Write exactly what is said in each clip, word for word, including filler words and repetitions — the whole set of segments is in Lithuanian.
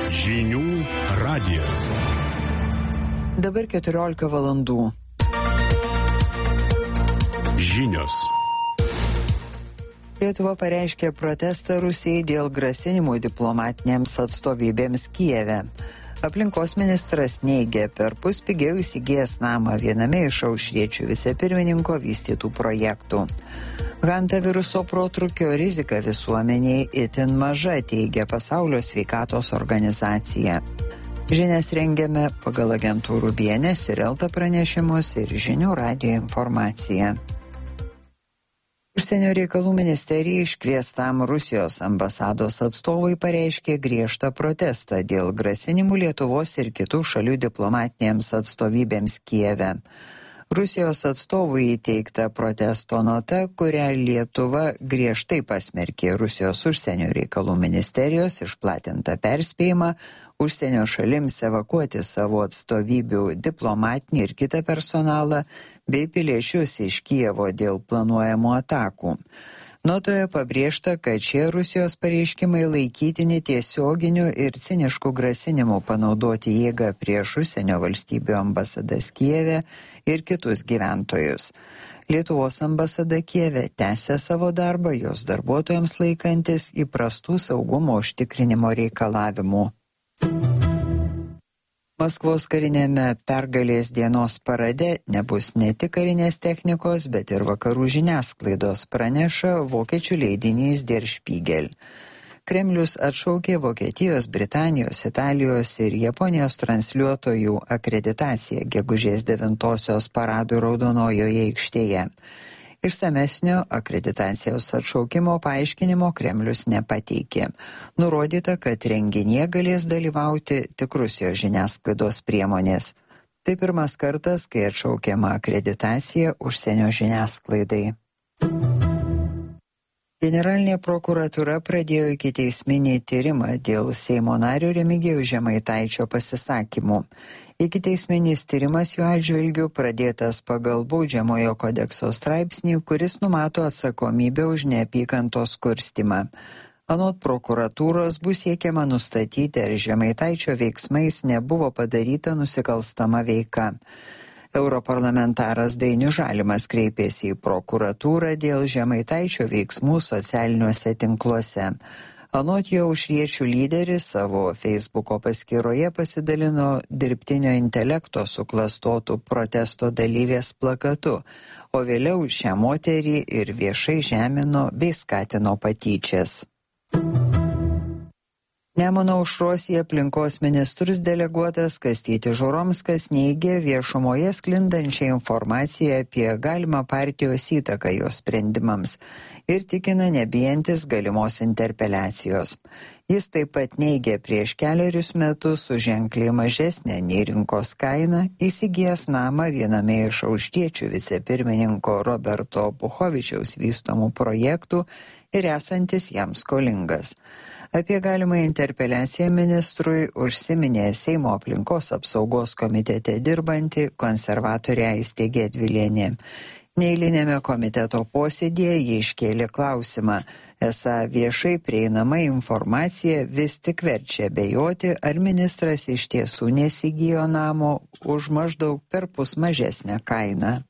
Žinių radijas. Dabar keturiolika valandų. Žinios. Lietuva pareiškė protestą Rusijai dėl grasinimų diplomatinėms atstovybėms Kijeve. Aplinkos ministras neigė per pus pigiau įsigijęs namą viename iš Aušriečių vicepirmininko vystytų projektų. Hantaviruso protrūkio rizika visuomeniai itin maža, teigia Pasaulio sveikatos organizacija. Žinias rengiame pagal agentūrų B N S ir Elta pranešimus ir Žinių radijo informaciją. Užsienio reikalų ministerija iškviestam Rusijos ambasados atstovui pareiškė griežtą protestą dėl grasinimų Lietuvos ir kitų šalių diplomatinėms atstovybėms Kijeve. Rusijos atstovui įteikta protesto nota, kurią Lietuva griežtai pasmerkė Rusijos užsienio reikalų ministerijos išplatintą perspėjimą užsienio šalims evakuoti savo atstovybių diplomatinį ir kitą personalą bei piliečius iš Kijevo dėl planuojamų atakų. Notoje pabrėžta, kad šie Rusijos pareiškimai laikytini tiesioginiu ir cinišku grasinimu panaudoti jėgą prieš užsienio valstybių ambasadas Kijeve ir kitus gyventojus. Lietuvos ambasada Kijeve tęsia savo darbą, jos darbuotojams laikantis įprastų saugumo užtikrinimo reikalavimų. Maskvos karinėme pergalės dienos parade nebus ne tik karinės technikos, bet ir vakarų žiniasklaidos, praneša vokiečių leidinys Der Spiegel. Kremlius atšaukė Vokietijos, Britanijos, Italijos ir Japonijos transliuotojų akreditaciją gegužės devintosios paradų Raudonojoje aikštėje. Išsamesnio akreditacijos atšaukimo paaiškinimo Kremlius nepateikė. Nurodyta, kad renginyje galės dalyvauti tik Rusijos žiniasklaidos priemonės. Tai pirmas kartas, kai atšaukiama akreditacija užsienio žiniasklaidai. Generalinė prokuratūra pradėjo ikiteisminį tyrimą dėl Seimo nario Remigijaus Žemaitaičio pasisakymų. Ikiteisminis tyrimas jo atžvilgiu pradėtas pagal Baudžiamojo kodekso straipsnį, kuris numato atsakomybę už neapykantos kurstymą. Anot prokuratūros bus siekiama nustatyti, ar Žemaitaičio veiksmais nebuvo padaryta nusikalstama veika. Europarlamentaras Dainius Žalimas kreipėsi į prokuratūrą dėl Žemaitaičio veiksmų socialiniuose tinkluose. Anot jo Aušriečių lyderis savo Facebooko paskyroje pasidalino dirbtinio intelekto suklastotų protesto dalyvės plakatu, o vėliau šią moterį ir viešai žemino bei skatino patyčias. Nemuno aušros į aplinkos ministrus deleguotas Kastytis Žuromskas neigė viešumoje sklindančią informaciją apie galimą partijos įtaką jos sprendimams ir tikina nebijantis galimos interpeliacijos. Jis taip pat neigė prieš kelerius metus už ženkliai mažesnę nei rinkos kainą įsigijęs namą viename iš Aušriečių vicepirmininko Roberto Puchovičiaus vystomų projektų ir esantis jam skolingas. Apie galimą interpeliaciją ministrui užsiminė Seimo aplinkos apsaugos komitete dirbanti konservatorė Aistė Gedvilienė. Neeilinėme komiteto posėdėje jie iškėlė klausimą, esą viešai prieinama informacija vis tik verčia abejoti, ar ministras iš tiesų nesigijo namo už maždaug perpus mažesnę kainą.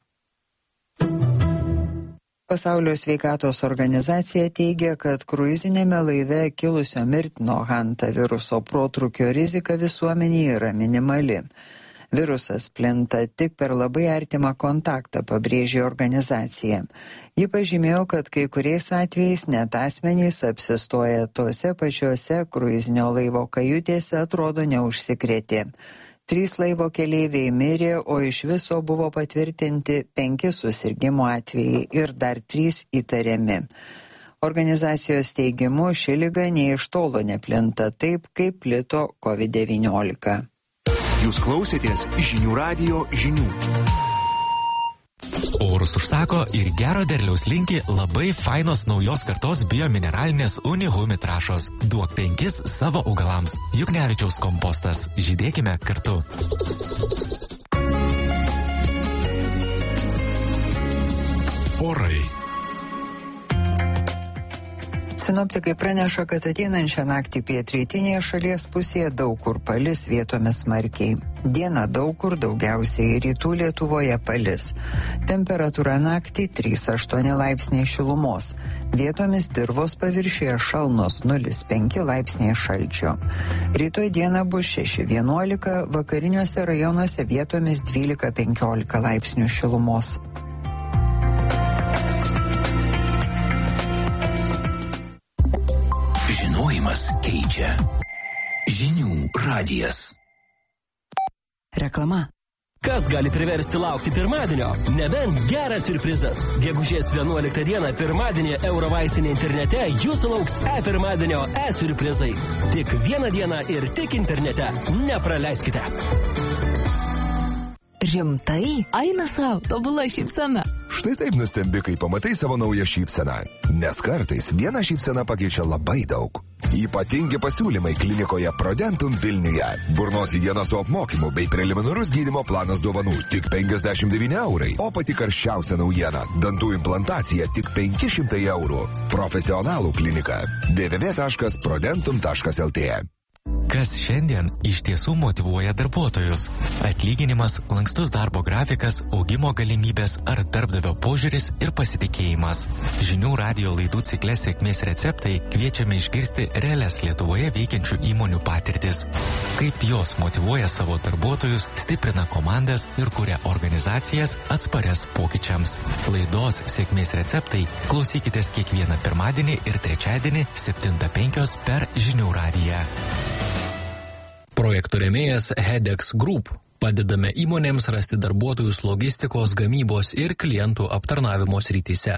Pasaulio sveikatos organizacija teigia, kad kruizinėme laive kilusio mirtino hantaviruso protrūkio rizika visuomenėje yra minimali. Virusas plinta tik per labai artimą kontaktą, pabrėžė organizacija. Ji pažymėjo, kad kai kuriais atvejais net asmenys apsistoję tose pačiose kruizinio laivo kajutėse atrodo neužsikrėtė. Trys laivo keleiviai mirė, o iš viso buvo patvirtinti penki susirgimo atvejai ir dar trys įtariami. Organizacijos teigimu ši liga nė iš tolo neplinta taip, kaip plito covid devyniolika. Jūs klausėtės Žinių radijo žinių. Orus užsako ir gero derliaus linki labai fainos naujos kartos biomineralinės Unihumi trąšos. Duok penkis savo augalams. Juknevičiaus kompostas. Žydėkime kartu. Orai. Sinoptikai praneša, kad ateinančią naktį pietrytinėje šalies pusėje daug kur palis, vietomis smarkiai. Dieną daug kur, daugiausiai rytų Lietuvoje palis. Temperatūra naktį trys aštuoni laipsniai šilumos. Vietomis dirvos paviršiuje šalnos nulis penki laipsniai šalčio. Rytoj dieną bus šeši vienuolika, vakariniuose rajonuose vietomis dvylika penkiolika laipsnių šilumos. Žinojimas keičia. Žinių radijas. Reklama. Kas gali priversti laukti pirmadienio? Nebent geras siurprizas. Gegužės vienuoliktą dieną pirmadienį Eurovaisinė internete jūsų lauks e-pirmadienio e-siurprizai. Tik vieną dieną ir tik internete. Nepraleiskite. Rimtai? Aina savo, tobula šypsena. Štai taip nustembi, kai pamatai savo naują šypseną. Nes kartais viena šypsena pakeičia labai daug. Ypatingi pasiūlymai klinikoje Prodentum Vilniuje. Burnos higienos su apmokymu bei preliminarus gydymo planas dovanų tik penkiasdešimt devyni eurai. O pati karščiausia naujiena – dantų implantacija tik penki šimtai eurų. Profesionalų klinika. w w w taškas prodentum taškas l t. Kas šiandien iš tiesų motyvuoja darbuotojus? Atlyginimas, lankstus darbo grafikas, augimo galimybės ar darbdavio požiūris ir pasitikėjimas. Žinių radijo laidų cikle Sėkmės receptai kviečiame išgirsti realias Lietuvoje veikiančių įmonių patirtis. Kaip jos motyvuoja savo darbuotojus, stiprina komandas ir kuria organizacijas atsparias pokyčiams. Laidos Sėkmės receptai klausykitės kiekvieną pirmadienį ir trečiadienį septintą penkios per Žinių radiją. Projekto rėmėjas Hedex Group. Padedame įmonėms rasti darbuotojus logistikos, gamybos ir klientų aptarnavimo srityse.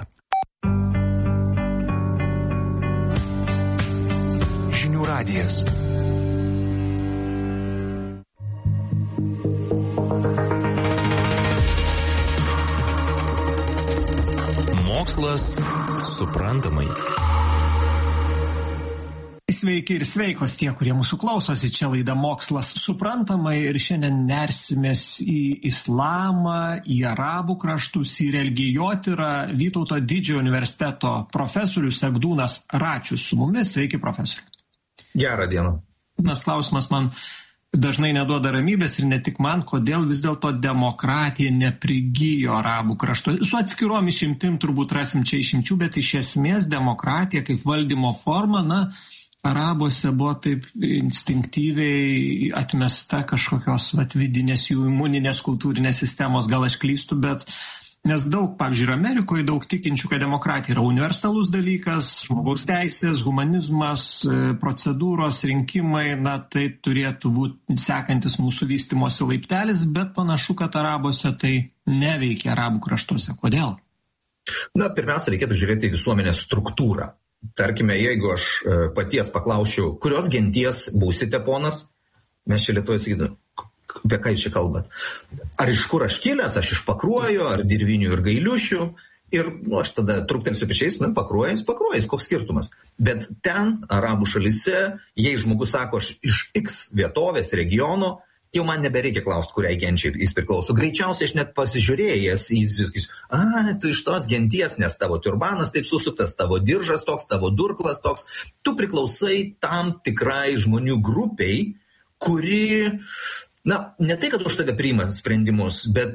Žinių radijas. Mokslas suprantamai. Sveiki ir sveikos tie, kurie mūsų klausosi. Čia laida Mokslas suprantamai ir šiandien nersimės į islamą, į arabų kraštus, į religijotyrą. Vytauto Didžiojo universiteto profesorius Egdūnas Račius su mumis. Sveiki, profesoriu. Gerą dieną. Nas klausimas man dažnai neduoda ramybės ir ne tik man, kodėl vis dėlto demokratija neprigijo arabų kraštų. Su atskirom išimtim turbūt rasim čia išimčių, bet iš esmės demokratija kaip valdymo forma, na, arabuose buvo taip instinktyviai atmesta kažkokios vat, vidinės jų imuninės kultūrinės sistemos, gal aš klystu, bet nes daug, pavyzdžiui, ir Amerikoje daug tikinčių, kad demokratija yra universalus dalykas, žmogaus teisės, humanizmas, procedūros, rinkimai, na tai turėtų būti sekantis mūsų vystymosi laiptelis, bet panašu, kad arabuose tai neveikia arabų kraštuose. Kodėl? Na, pirmiausia, reikėtų žiūrėti į visuomenės struktūrą. Tarkime, jeigu aš paties paklausčiau, kurios genties būsite ponas, mes čia Lietuvoje sakytume, apie ką jūs čia kalbat? Ar iš kur aš kilęs, aš iš Pakruojo, ar Dirvinių ir Gailiušių? Ir nu, aš tada truktelsiu pečiais, nu, Pakruojas, Pakruojas, koks skirtumas? Bet ten, arabų šalyse, jei žmogus sako, aš iš X vietovės, regiono, jau man nebereikia klausti, kuriai genčiai jis priklauso. Greičiausiai aš net pasižiūrėjęs, jis sakys, a, tu iš tos genties, nes tavo turbanas taip susuktas, tavo diržas toks, tavo durklas toks. Tu priklausai tam tikrai žmonių grupiai, kuri, na, ne tai, kad už tave priima sprendimus, bet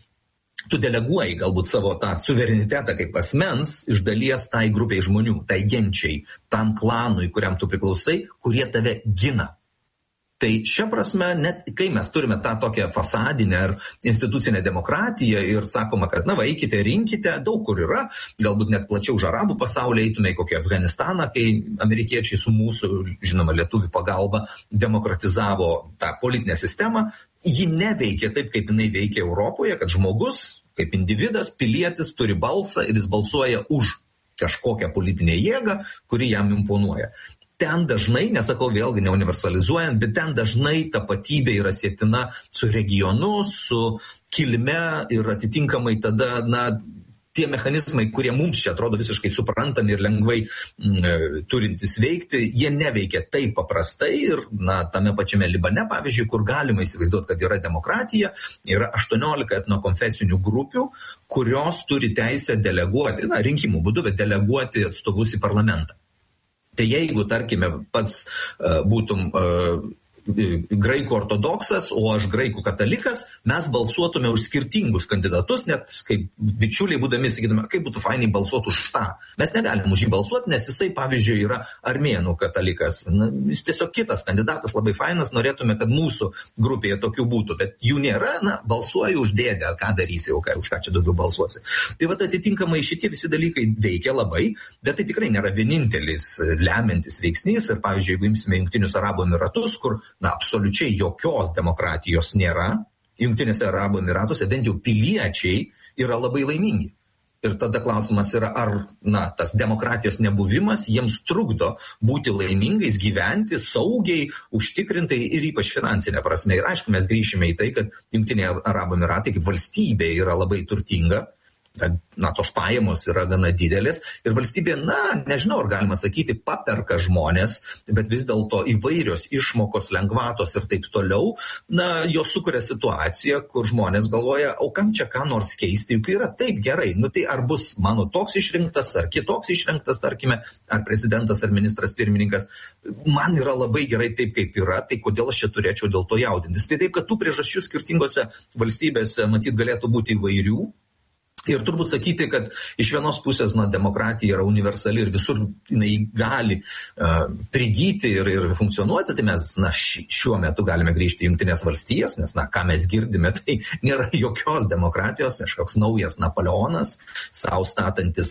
tu deleguoji galbūt savo tą suverenitetą kaip asmens iš dalies tai grupiai žmonių, tai genčiai, tam klanui, kuriam tu priklausai, kurie tave gina. Tai šia prasme, net kai mes turime tą tokią fasadinę ar institucinę demokratiją ir sakoma, kad na va, eikite, rinkite, daug kur yra, galbūt net plačiau už arabų pasaulį eitume į kokį Afganistaną, kai amerikiečiai su mūsų, žinoma, lietuvių pagalba demokratizavo tą politinę sistemą, ji neveikia taip, kaip jinai veikia Europoje, kad žmogus, kaip individas, pilietis turi balsą ir jis balsuoja už kažkokią politinę jėgą, kuri jam imponuoja. Ten dažnai, nesakau vėlgi neuniversalizuojant, bet ten dažnai tapatybė yra sietina su regionu, su kilme ir atitinkamai tada, na, tie mechanizmai, kurie mums čia atrodo visiškai suprantami ir lengvai m, turintys veikti, jie neveikia taip paprastai ir, na, tame pačiame Libane, pavyzdžiui, kur galima įsivaizduoti, kad yra demokratija, yra aštuoniolika etnokonfesinių grupių, kurios turi teisę deleguoti, na, rinkimų būdu, bet deleguoti atstovus į parlamentą. Tai jeigu, tarkime, pats uh, būtum uh, graikų ortodoksas, o aš graikų katalikas, mes balsuotume už skirtingus kandidatus, net kaip bičiuliai būdami sakytume, kaip būtų fainiai balsuoti už tą. Mes negalim už jį balsuoti, nes jisai, pavyzdžiui, yra armėnų katalikas. Na, jis tiesiog kitas kandidatas, labai fainas, norėtume, kad mūsų grupėje tokių būtų, bet jų nėra, na, balsuoju už dėdę, ką darysi, o ką, už ką čia daugiau balsuosi. Tai va, atitinkamai šitie visi dalykai veikia labai, bet tai tikrai nėra vienintelis lemiantis veiksnys. Ir, pavyzdžiui, jeigu imsime Jungtinius Arabų Emiratus, kur na, absoliučiai jokios demokratijos nėra, Jungtinėse Arabų Emiratuose bent jau piliečiai yra labai laimingi. Ir tada klausimas yra, ar na, tas demokratijos nebuvimas jiems trukdo būti laimingais, gyventi saugiai, užtikrintai ir ypač finansinė prasme. Ir aišku, mes grįšime į tai, kad Jungtinė Arabų Emiratai kaip valstybė yra labai turtinga, kad na, tos pajamos yra gana didelės ir valstybė, na, nežinau, ar galima sakyti, paperka žmonės, bet vis dėlto įvairios išmokos, lengvatos ir taip toliau, na, jos sukuria situaciją, kur žmonės galvoja, o kam čia ką nors keisti, juk yra taip gerai, nu tai ar bus mano toks išrinktas, ar kitoks išrinktas, tarkime, ar prezidentas, ar ministras pirmininkas, man yra labai gerai taip, kaip yra, tai kodėl aš čia turėčiau dėl to jaudintis. Tai taip, kad tų priežasčių skirtingose valstybėse, matyt, galėtų būti įvairių. Ir turbūt sakyti, kad iš vienos pusės na, demokratija yra universali ir visur jinai gali uh, prigyti ir, ir funkcionuoti, tai mes na, ši, šiuo metu galime grįžti į Jungtinės valstijas, nes na, ką mes girdime, tai nėra jokios demokratijos, kažkoks naujas Napoleonas, savo statantis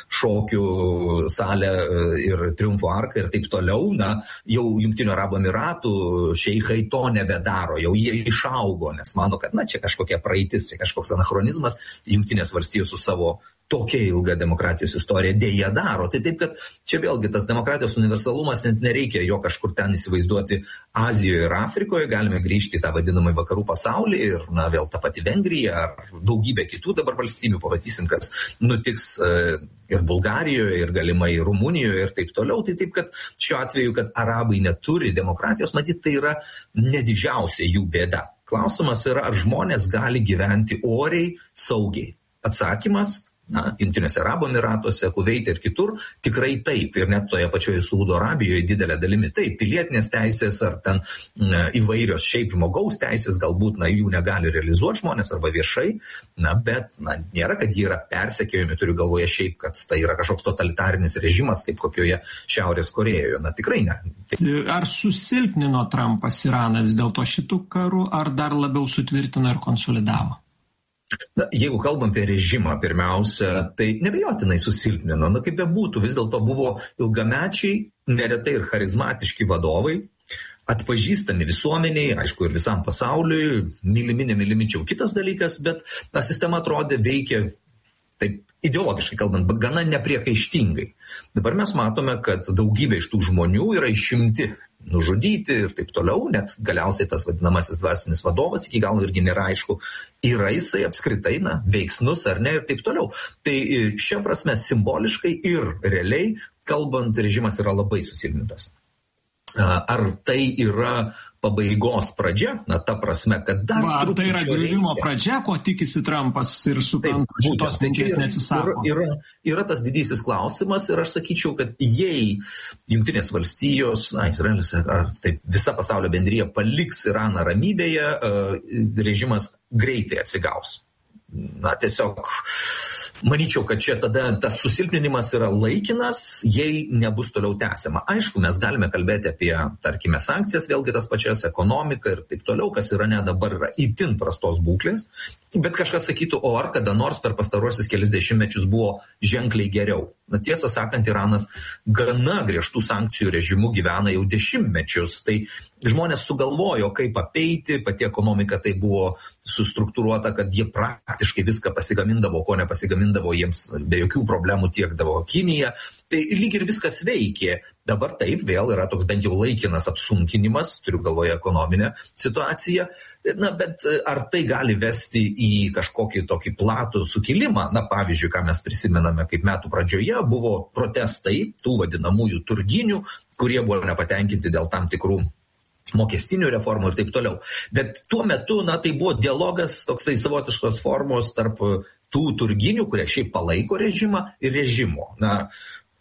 šokių salę ir triumfo arką ir taip toliau. Na, jau Jungtinių Arabų Emiratų šeichai to nebedaro, jau jie išaugo, nes mano, kad na, čia kažkokia praeitis, čia kažkoks anachronizmas. Jungtinės valstijos su savo tokia ilga demokratijos istorija dėja daro. Tai taip, kad čia vėlgi tas demokratijos universalumas, net nereikia jo kažkur ten įsivaizduoti Azijoje ir Afrikoje, galime grįžti į tą vadinamą vakarų pasaulį ir na, vėl ta pati Vengrija ar daugybė kitų dabar valstybių, pamatysim, kas nutiks ir Bulgarijoje, ir galimai Rumunijoje ir taip toliau. Tai taip, kad šiuo atveju, kad arabai neturi demokratijos, matyt, tai yra nedidžiausia jų bėda. Klausimas yra, ar žmonės gali gyventi oriai, saugiai. Atsakymas, na, Jungtinėse Arabų Emiratuose, Kuveite ir kitur, tikrai taip. Ir net toje pačioje Saudo Arabijoje didelė dalimi taip. Pilietinės teisės ar ten na, įvairios šiaip žmogaus teisės, galbūt na, jų negali realizuoti žmonės arba viešai, na, bet na, nėra, kad jie yra persekiojami, turiu galvoje šiaip, kad tai yra kažkoks totalitarinis režimas, kaip kokioje Šiaurės Korėjoje. Na, tikrai ne. Ar susilpnino Trumpas Iraną vis dėlto šitų karų, ar dar labiau sutvirtino ir konsolidavo? Na, jeigu kalbam apie režimą pirmiausia, tai nebejotinai susilpnino. Na, kaip bebūtų, vis dėlto buvo ilgamečiai, neretai ir charizmatiški vadovai, atpažįstami visuomeniai, aišku, ir visam pasauliui, mylimi, nemylimi čia kitas dalykas, bet ta sistema atrodė veikia, taip ideologiškai kalbant, bet gana nepriekaištingai. Dabar mes matome, kad daugybė iš tų žmonių yra išimti, nužudyti ir taip toliau, net galiausiai tas vadinamasis dvasinis vadovas iki galo irgi nėra aišku, yra jisai apskritai, na, veiksnus ar ne ir taip toliau. Tai šia prasme simboliškai ir realiai kalbant režimas yra labai susilpnintas. Ar tai yra pabaigos pradžia, na, ta prasme, kad dar... Va, ar tai yra griuvimo pradžia, ko tikisi Trumpas ir supranta šitos minties neatsisako? Yra, yra tas didysis klausimas ir aš sakyčiau, kad jei Jungtinės valstijos, na, Izraelis ar taip visa pasaulio bendrija paliks Iraną ramybėje, režimas greitai atsigaus. Na, tiesiog... Manyčiau, kad čia tada tas susilpninimas yra laikinas, jei nebus toliau tęsiama. Aišku, mes galime kalbėti apie, tarkime, sankcijas, vėlgi tas pačias ekonomiką ir taip toliau, kas yra ne dabar yra itin prastos būklės, bet kažkas sakytų, o ar kada nors per pastaruosius kelis dešimtmečius buvo ženkliai geriau. Na, tiesą sakant, Iranas gana griežtų sankcijų režimų gyvena jau dešimtmečius, tai žmonės sugalvojo, kaip apeiti, pati ekonomika tai buvo sustruktūruota, kad jie praktiškai viską pasigamindavo, ko nepasigamindavo, jiems be jokių problemų tiekdavo Kinija. Tai lyg ir viskas veikė. Dabar taip vėl yra toks bent jau laikinas apsunkinimas, turiu galvoje ekonominę situaciją. Na, bet ar tai gali vesti į kažkokį tokį platų sukilimą? Na, pavyzdžiui, ką mes prisimename, kaip metų pradžioje buvo protestai tų vadinamųjų turginių, kurie buvo nepatenkinti dėl tam tikrų mokestinių reformų ir taip toliau. Bet tuo metu, na, tai buvo dialogas toksai savotiškos formos tarp tų turginių, kurie šiaip palaiko režimą ir režimo. Na,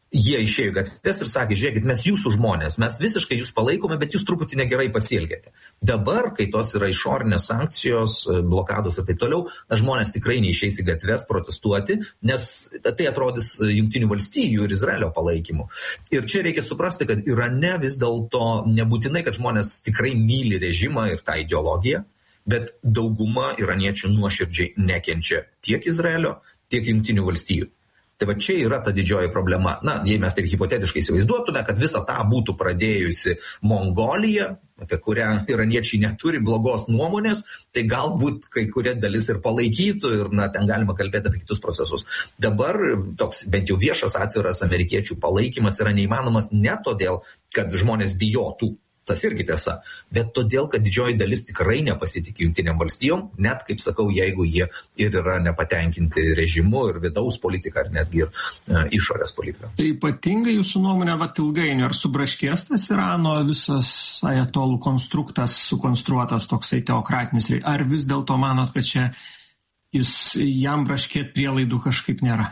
Jie išėjo gatves ir sakė, žiūrėkit, mes jūsų žmonės, mes visiškai jūs palaikome, bet jūs truputį negerai pasielgėte. Dabar, kai tos yra išorinės sankcijos, blokados ir taip toliau, na, žmonės tikrai neišeis į gatves protestuoti, nes tai atrodys Jungtinių valstijų ir Izraelio palaikymu. Ir čia reikia suprasti, kad Irane vis dėlto nebūtinai, kad žmonės tikrai myli režimą ir tą ideologiją, bet dauguma iraniečių nuoširdžiai nekenčia tiek Izraelio, tiek Jungtinių valstijų. Tai va čia yra ta didžioji problema. Na, jei mes taip hipotetiškai įsivaizduotume, kad visą tą būtų pradėjusi Mongolija, apie kurią iraniečiai neturi blogos nuomonės, tai galbūt kai kuria dalis ir palaikytų ir, na, ten galima kalbėti apie kitus procesus. Dabar toks bent jau viešas atviras amerikiečių palaikymas yra neįmanomas ne todėl, kad žmonės bijotų. Tas irgi tiesa, bet todėl, kad didžioji dalis tikrai nepasitikė Jungtinėm valstijom, net, kaip sakau, jeigu jie ir yra nepatenkinti režimu ir vidaus politika, ar netgi ir e, išorės politika. Tai ypatingai jūsų nuomonė, vat ilgainiui, ar subraškės tas Irano visas ajatolų konstruktas, sukonstruotas toksai teokratinis, ar vis dėlto manot, kad čia jis, jam braškėt prielaidų kažkaip nėra?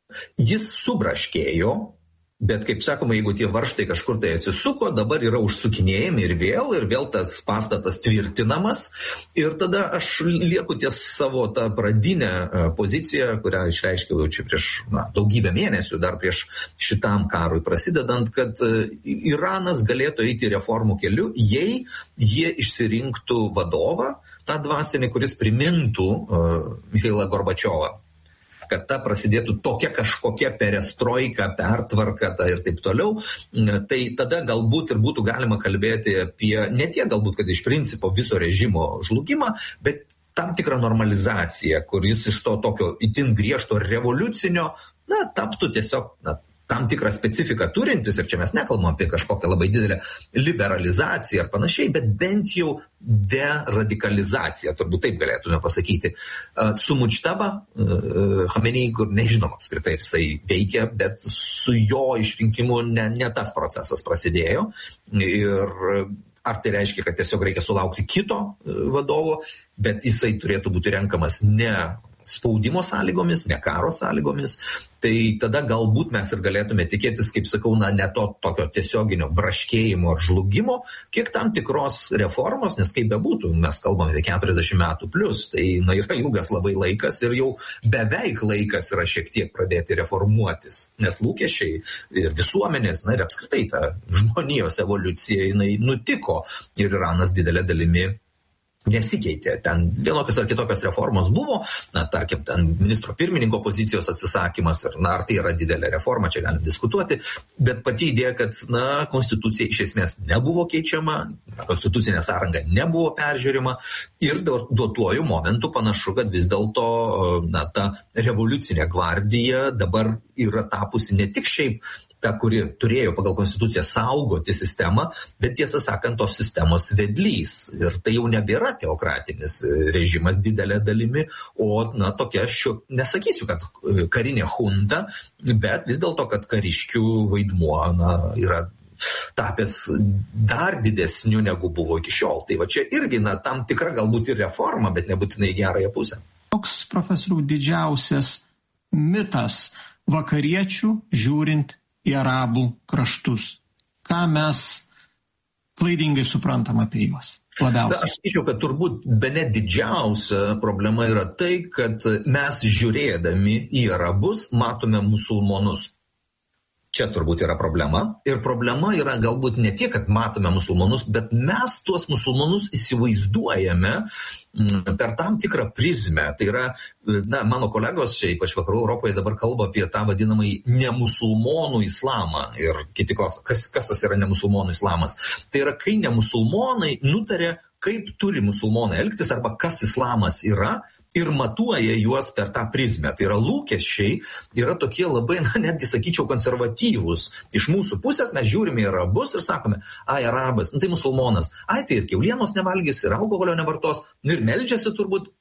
Jis subraškėjo. Bet, kaip sakoma, jeigu tie varžtai kažkur tai atsisuko, dabar yra užsukinėjami ir vėl, ir vėl tas pastatas tvirtinamas. Ir tada aš lieku ties savo tą pradinę poziciją, kurią išreiškiau čia prieš na, daugybę mėnesių, dar prieš šitam karui prasidedant, kad Iranas galėtų eiti reformų keliu, jei jie išsirinktų vadovą, tą dvasinį, kuris primintų uh, Michailą Gorbačiovą. Kad ta prasidėtų tokia kažkokia perestroika, pertvarka ta ir taip toliau, tai tada galbūt ir būtų galima kalbėti apie ne tiek galbūt, kad iš principo viso režimo žlugimą, bet tam tikrą normalizaciją, kur jis iš to tokio itin griežto revoliucinio, na, taptų tiesiog, na, tam tikrą specifiką turintis, ir čia mes nekalbam apie kažkokią labai didelę liberalizaciją ar panašiai, bet bent jau deradikalizaciją, turbūt taip galėtume pasakyti. Su Mudžtaba Khamenei, kur nežinom apskritai jisai veikia, bet su jo išrinkimu ne, ne tas procesas prasidėjo. Ir ar tai reiškia, kad tiesiog reikia sulaukti kito vadovo, bet jisai turėtų būti renkamas ne spaudimo sąlygomis, ne karo sąlygomis, tai tada galbūt mes ir galėtume tikėtis, kaip sakau, na, ne to tokio tiesioginio braškėjimo ar žlugimo, kiek tam tikros reformos, nes kaip bebūtų, mes kalbame apie keturiasdešimt metų plus, tai na, yra ilgas labai laikas ir jau beveik laikas yra šiek tiek pradėti reformuotis, nes lūkesčiai ir visuomenės, na ir apskritai ta žmonijos evoliucija, jinai nutiko ir Iranas didelė dalimi nesikeitė. Ten vienokios ar kitokios reformos buvo, na, tarkim, ten ministro pirmininko pozicijos atsisakymas, ir, na, ar tai yra didelė reforma, čia galim diskutuoti, bet pati idėja, kad, na, konstitucija iš esmės nebuvo keičiama, konstitucinė sąranga nebuvo peržiūrima ir duotuoju momentu panašu, kad vis dėlto, na, ta revoliucinė gvardija dabar yra tapusi ne tik šiaip ta, kuri turėjo pagal konstituciją saugoti sistemą, bet tiesą sakant, tos sistemos vedlys. Ir tai jau nebėra teokratinis režimas didelė dalimi, o, na, tokia, šio, nesakysiu, kad karinė junta, bet vis dėlto, kad kariškių vaidmuo, na, yra tapęs dar didesniu negu buvo iki šiol. Tai va čia irgi, na, tam tikra galbūt ir reforma, bet nebūtinai gerąją pusę. Koks, profesoriau, didžiausias mitas vakariečių žiūrint į arabų kraštus? Ką mes klaidingai suprantam apie juos labiausiai? Aš sakyčiau, kad turbūt bene didžiausia problema yra tai, kad mes žiūrėdami į arabus matome musulmonus. Čia turbūt yra problema. Ir problema yra galbūt ne tiek, kad matome musulmonus, bet mes tuos musulmonus įsivaizduojame per tam tikrą prizmę. Tai yra, na, mano kolegos čia, ypač vakarų Europoje, dabar kalba apie tą vadinamąjį nemusulmonų islamą. Ir kiti klausia, kas, kas tas yra nemusulmonų islamas? Tai yra, kai nemusulmonai nutarė, kaip turi musulmonai elgtis arba kas islamas yra, ir matuoja juos per tą prizmę. Tai yra lūkesčiai, yra tokie labai, na, netgi sakyčiau, konservatyvūs. Iš mūsų pusės mes žiūrime į arabus ir sakome, ai, arabas, nu, tai musulmonas, ai, tai ir kiaulienos nevalgys, ir alkoholio nevartos, nu, ir meldžiasi turbūt,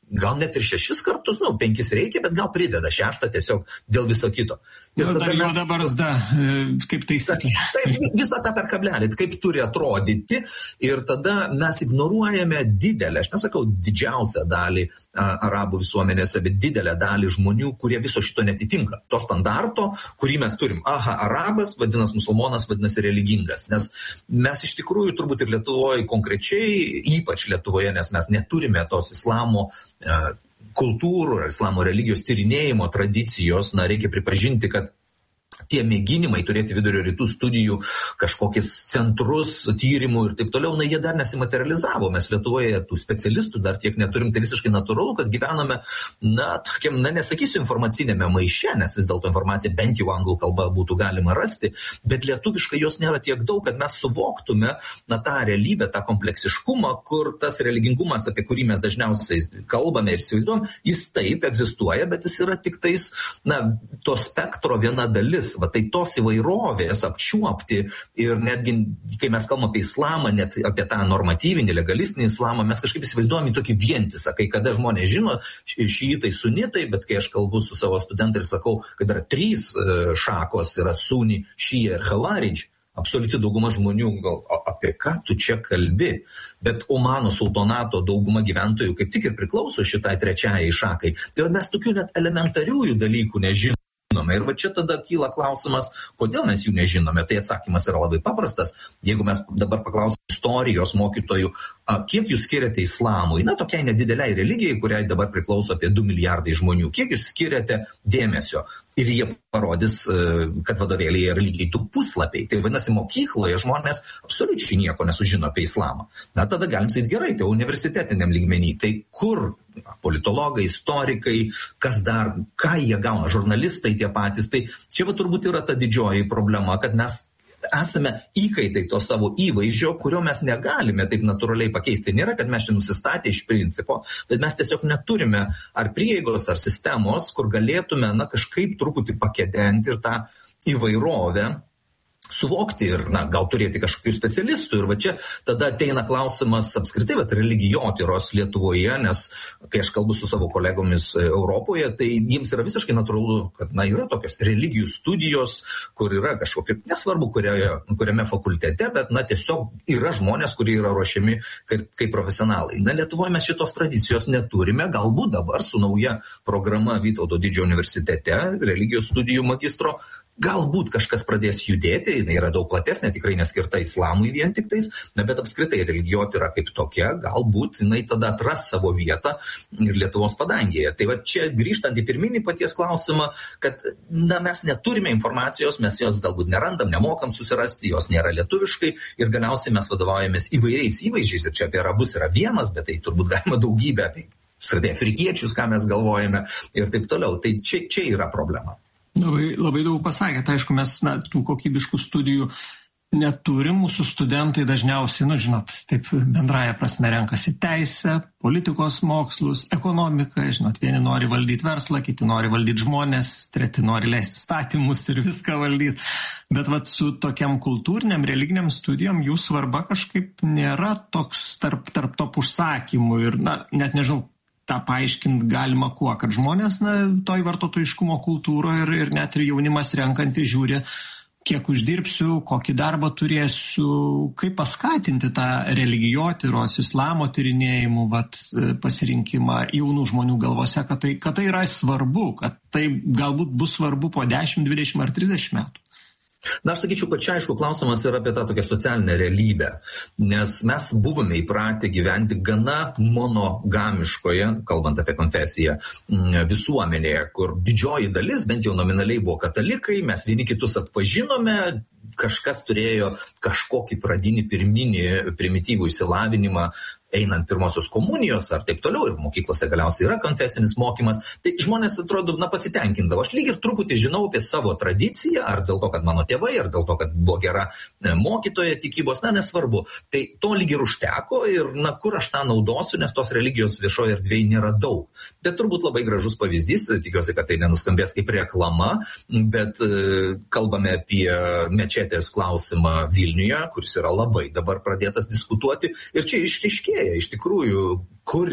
gal net ir šešis kartus, nu, penkis reikia, bet gal prideda šeštą tiesiog dėl viso kito. Ir tada dar juoda barzda, kaip taisyklė. Tai visą tą per kablelį, kaip turi atrodyti, ir tada mes ignoruojame didelę, aš nesakau didžiausią dalį a, arabų visuomenėse, bet didelę dalį žmonių, kurie viso šito netitinka. To standarto, kurį mes turim. Aha, arabas, vadinasi musulmonas, vadinasi religingas. Nes mes iš tikrųjų turbūt ir Lietuvoje konkrečiai, ypač Lietuvoje, nes mes neturime tos islamo a, kultūrų ir islamo religijos tyrinėjimo tradicijos, na, reikia pripažinti, kad tie mėginimai turėti vidurio rytų studijų, kažkokius centrus, tyrimų ir taip toliau, na, jie dar nesimaterializavo. Mes Lietuvoje tų specialistų dar tiek neturim, tai visiškai natūralu, kad gyvename, na, tokiam, na, nesakysiu informacinėme maiše, nes vis dėlto informacija bent jau anglų kalba būtų galima rasti, bet lietuviškai jos nėra tiek daug, kad mes suvoktume, na, tą realybę, tą kompleksiškumą, kur tas religingumas, apie kurį mes dažniausiai kalbame ir įsivaizduojam, jis taip egzistuoja, bet jis yra tik tais, na, to spektro viena dalis. Va, tai tos įvairovės apčiuopti ir netgi, kai mes kalbame apie islamą, net apie tą normatyvinį, legalistinį islamą, mes kažkaip įsivaizduojame tokį vientisą, kai kada žmonės žino šiitai, sunitai, bet kai aš kalbu su savo studentai ir sakau, kad yra trys šakos, yra suni, šija ir halaridž, absoliuti dauguma žmonių, gal apie ką tu čia kalbi, bet Omano sultonato dauguma gyventojų kaip tik ir priklauso šitai trečiajai šakai. Tai mes tokių net elementariųjų dalykų nežinome. Ir va čia tada kyla klausimas, kodėl mes jų nežinome. Tai atsakymas yra labai paprastas. Jeigu mes dabar paklausime istorijos mokytojų, kiek jūs skiriate islamui, na, tokiai nedideliai religijai, kuriai dabar priklauso apie du milijardai žmonių, kiek jūs skiriate dėmesio? Ir jie parodys, kad vadovėlėje yra lygiai du puslapiai. Tai vadinasi, mokykloje žmonės absoliučiai nieko nesužino apie islamą. Na, tada galim sakyti gerai, tai universitetiniam lygmenį. Tai kur politologai, istorikai, kas dar, ką jie gauna, žurnalistai tie patys. Tai čia va turbūt yra ta didžioji problema, kad mes esame įkaitai to savo įvaizdžio, kurio mes negalime taip natūraliai pakeisti. Nėra, kad mes čia nusistatę iš principo, bet mes tiesiog neturime ar prieigos, ar sistemos, kur galėtume, na, kažkaip truputį pakedenti ir tą įvairovę suvokti ir, na, gal turėti kažkokių specialistų. Ir va čia tada ateina klausimas apskritai, bet religijotyros Lietuvoje, nes kai aš kalbu su savo kolegomis Europoje, tai jiems yra visiškai natūralu, kad, na, yra tokios religijų studijos, kur yra kažkokie, nesvarbu, kurioje, kuriame fakultete, bet, na, tiesiog yra žmonės, kurie yra ruošiami kaip, kaip profesionalai. Na, Lietuvoje mes šitos tradicijos neturime, galbūt dabar su nauja programa Vytauto Didžiojo universitete, religijos studijų magistro, galbūt kažkas pradės judėti, jinai yra daug platesnė, tikrai neskirta islamui vien tik tais, na, bet apskritai religijotyra kaip tokia, galbūt jinai tada atras savo vietą ir Lietuvos padangėje. Tai va čia grįžtant į pirminį paties klausimą, kad, na, mes neturime informacijos, mes jos galbūt nerandam, nemokam susirasti, jos nėra lietuviškai ir galiausiai mes vadovaujamės įvairiais įvaizdžiais ir čia apie arabus yra vienas, bet tai turbūt galima daugybę apie apskritai afrikiečius, ką mes galvojame ir taip toliau. Tai čia, čia yra problema. Labai, labai daug pasakėt, aišku, mes, na, tų kokybiškų studijų neturim, mūsų studentai dažniausiai, nu, žinot, taip bendraja prasme renkasi teisę, politikos mokslus, ekonomiką, žinot, vieni nori valdyti verslą, kiti nori valdyti žmonės, treti nori leisti statymus ir viską valdyti, bet vat su tokiam kultūriniam, religiniam studijom jų svarba kažkaip nėra toks tarp, tarp top užsakymų ir, na, net nežinau, tą paaiškinti galima kuo, kad žmonės, na, toj vartotojiškumo kultūroje ir, ir net ir jaunimas renkantį žiūri, kiek uždirbsiu, kokį darbą turėsiu, kaip paskatinti tą religijotyros, islamo tyrinėjimų vat, pasirinkimą jaunų žmonių galvose, kad tai, kad tai yra svarbu, kad tai galbūt bus svarbu po dešimt, dvidešimt ar trisdešimt metų. Na, aš sakyčiau, kad čia, aišku, klausimas yra apie tą tokią socialinę realybę, nes mes buvome įpratę gyventi gana monogamiškoje, kalbant apie konfesiją, visuomenėje, kur didžioji dalis, bent jau nominaliai, buvo katalikai, mes vieni kitus atpažinome, kažkas turėjo kažkokį pradinį pirminį primityvų išsilavinimą, einant pirmosios komunijos ar taip toliau, ir mokyklose galiausiai yra konfesinis mokymas, tai žmonės, atrodo, na, pasitenkindavo. Aš lyg ir truputį žinau apie savo tradiciją, ar dėl to, kad mano tėvai, ar dėl to, kad buvo gera mokytoja tikybos, na, nesvarbu. Tai to lyg ir užteko ir, na, kur aš tą naudosiu, nes tos religijos viešoje erdvėje nėra daug. Bet turbūt labai gražus pavyzdys, tikiuosi, kad tai nenuskambės kaip reklama, bet e, kalbame apie mečetės klausimą Vilniuje, kuris yra labai dabar pradėtas diskutuoti, ir čia išryškėja iš tikrųjų, kur yra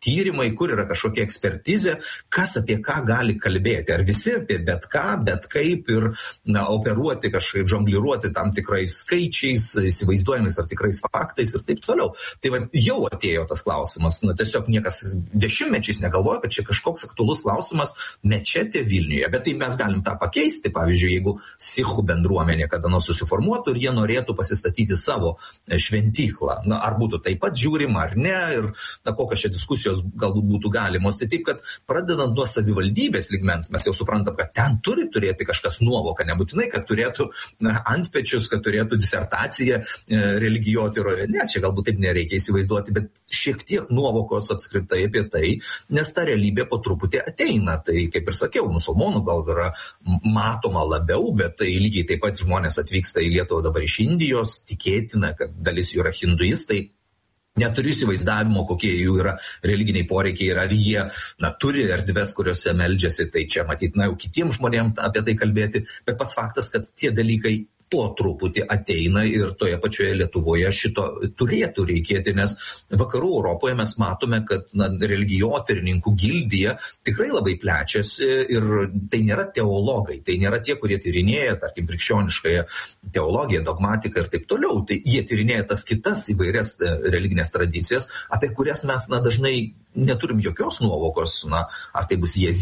tyrimai, kur yra kažkokia ekspertizė, kas apie ką gali kalbėti. Ar visi apie bet ką, bet kaip ir na, operuoti kažkaip, žongliruoti tam tikrais skaičiais, įsivaizduojamais ar tikrais faktais ir taip toliau. Tai va, jau atėjo tas klausimas. Na, tiesiog niekas dešimtmečiais negalvoja, kad čia kažkoks aktualus klausimas mečetė Vilniuje. Bet tai mes galim tą pakeisti. Pavyzdžiui, jeigu sichų bendruomenė kada nors susiformuotų ir jie norėtų pasistatyti savo šventyklą. Na, ar būtų taip pat žiūrima, ar ne, ir na, kokios čia diskusijos galbūt būtų galimos. Tai taip, kad pradedant nuo savivaldybės lygmens, mes jau suprantam, kad ten turi turėti kažkas nuovoką, nebūtinai, kad turėtų na, antpečius, kad turėtų disertaciją e, religijotyroje. Ne, čia galbūt taip nereikia įsivaizduoti, bet šiek tiek nuovokos apskritai apie tai, nes ta realybė po truputį ateina. Tai, kaip ir sakiau, musulmonų gal yra matoma labiau, bet tai lygiai taip pat žmonės atvyksta į Lietuvą dabar iš Indijos, tikėtina, kad dalis jų yra hinduistai. Neturiu įsivaizdavimo, kokie jų yra religiniai poreikiai ir ar jie na, turi erdves, kuriuose meldžiasi, tai čia matyt, na, jau kitiems žmonėms apie tai kalbėti, bet pats faktas, kad tie dalykai po truputį ateina ir toje pačioje Lietuvoje šito turėtų reikėti, nes vakarų Europoje mes matome, kad na, religijotyrininkų gildija tikrai labai plečiasi ir tai nėra teologai, tai nėra tie, kurie tyrinėja, tarkim, krikščioniškąją teologiją, dogmatiką ir taip toliau, tai jie tyrinėja tas kitas įvairias religinės tradicijas, apie kurias mes na, dažnai neturim jokios nuovokos, na, ar tai bus jėzė.